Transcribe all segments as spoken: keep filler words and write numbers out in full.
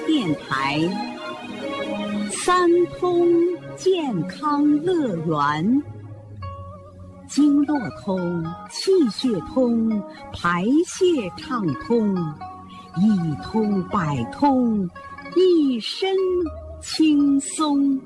电台三通健康乐园，经络通、气血通、排泄畅通，一通百通，一身轻松。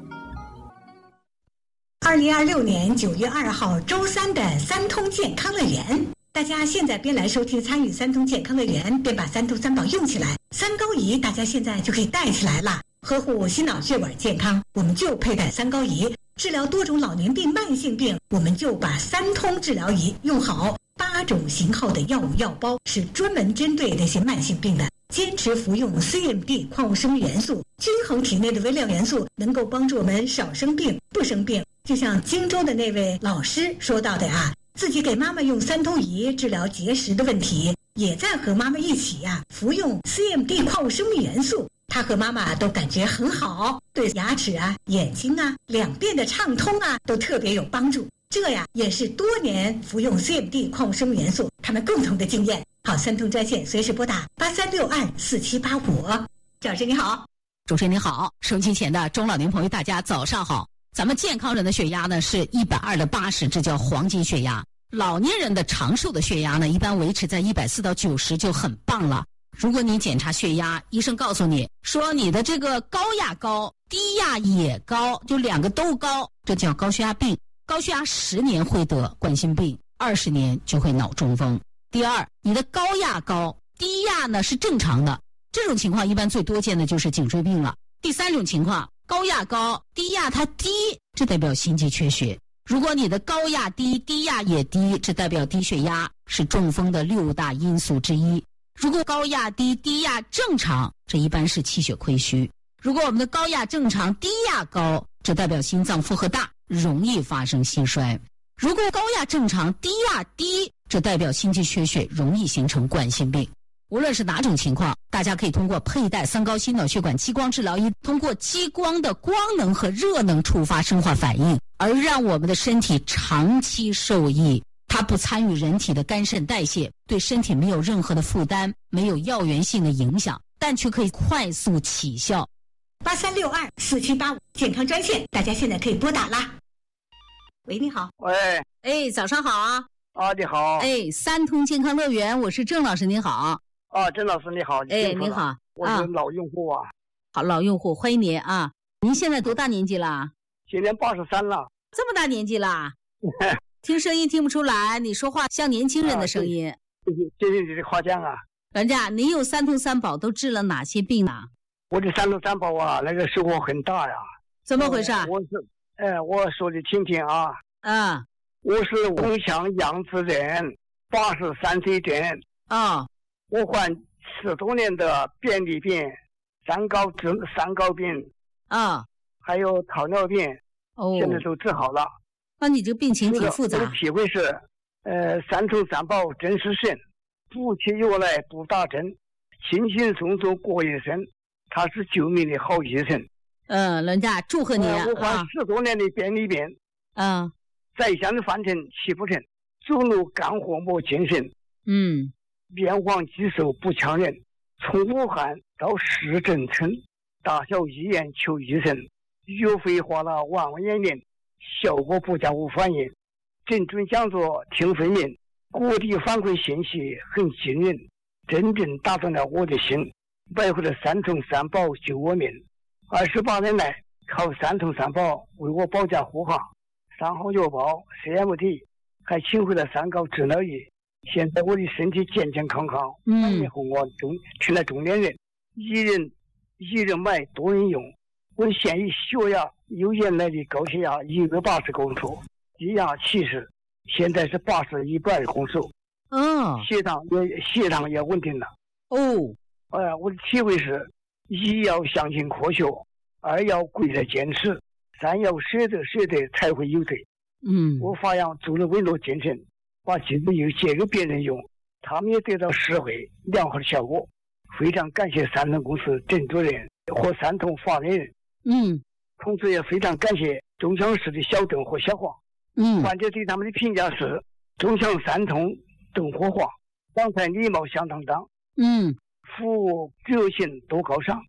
二零二六年九月二号周三的三通健康乐园，大家现在边来收听参与三通健康乐园，边把三通三宝用起来。三高仪大家现在就可以带起来了，呵护心脑血管健康，我们就佩戴三高仪。治疗多种老年病、慢性病，我们就把三通治疗仪用好。八种型号的药物药包是专门针对那些慢性病的。坚持服用 C M D 矿物生物元素，均衡体内的微量元素，能够帮助我们少生病、不生病。就像荆州的那位老师说到的啊，自己给妈妈用三通仪治疗结石的问题，也在和妈妈一起呀、啊、服用 C M D 矿物生物元素。他和妈妈都感觉很好，对牙齿啊、眼睛啊、两便的畅通啊都特别有帮助。这呀也是多年服用 C M D 矿物生物元素他们共同的经验。好，三通专线随时拨打八三六二四七八五。赵老师你好。 主持人你好，收音机前的中老年朋友大家早上好。咱们健康人的血压呢是一百二的八十，这叫黄金血压。老年人的长寿的血压呢一般维持在一百四到九十就很棒了。如果你检查血压，医生告诉你说你的这个高压高，低压也高，就两个都高，这叫高血压病。高血压十年会得冠心病，二十年就会脑中风。第二，你的高压高，低压呢是正常的，这种情况一般最多见的就是颈椎病了。第三种情况，高压高，低压它低，这代表心肌缺血。如果你的高压低，低压也低，这代表低血压，是中风的六大因素之一。如果高压低，低压正常，这一般是气血亏虚。如果我们的高压正常，低压高，这代表心脏负荷大，容易发生心衰。如果高压正常，低压低，这代表心肌缺血，容易形成冠心病。无论是哪种情况，大家可以通过佩戴三高心脑血管激光治疗仪，通过激光的光能和热能触发生化反应，而让我们的身体长期受益。它不参与人体的肝肾代谢，对身体没有任何的负担，没有药源性的影响，但却可以快速起效。 八三六二四七八五健康专线，大家现在可以拨打啦。喂，你好。 喂， 哎，早上好啊。 啊，你好。 哎，三通健康乐园，我是郑老师，您好。 啊，郑老师你好。 哎，您好。 我是老用户啊。 好，老用户，欢迎您啊。您现在多大年纪了？ 今年八十三了。 这么大年纪了？听声音听不出来，你说话像年轻人的声音。 谢谢你的夸奖啊。 人家您有三通三宝都治了哪些病呢？ 我的三通三宝啊，那个收获很大呀。 怎么回事？ 我是，哎，我说的听听啊。 啊。 我是翁乡杨子人，八十三岁整。 啊。 我患十多年的便秘病、三高治三高病。 啊。 还有糖尿病。 哦。 现在都治好了。 那你这个病情挺复杂。 我的体会是，呃，三通三宝真是神，不起药来不打针，轻轻松松过一生，他是救命的好医生。 嗯，人家祝贺你啊！ 我患十多年的便秘病， 嗯， 再想的饭成起不成，走路干活没精神， 嗯， 面黄肌瘦不强人，从武汉到市政村大小医院求医生，药费花了万万元元。效果不佳无反应，诊准讲座听分明，各地反馈信息很惊人，真正打动了我的心，买回了三通三宝救我命。二十八年来，靠三通三宝为我保驾护航，三好药包 C M D 还请回了三高治疗仪。现在我的身体健健康康， 嗯， 和我中成了中年人，一人一人买多人用。我现已血压由原来的高血压一百八十公数，低压七十，现在是八十一百二公数。 嗯， 血糖也血糖也稳定了。 哦， 呃，我的体会是：一要相信科学，二要贵在坚持，三要舍得舍得才会有得。 嗯， 我发扬做了委诺精神，把精子又借给别人用，他们也得到实惠良好的效果。非常感谢三通公司郑主任和三通发言人。 嗯， 同时也非常感谢中乡市的小邓和小黄。 嗯， 患者对他们的评价是：中乡三通邓和黄，刚才礼貌相当当， 嗯， 服务热情多高尚，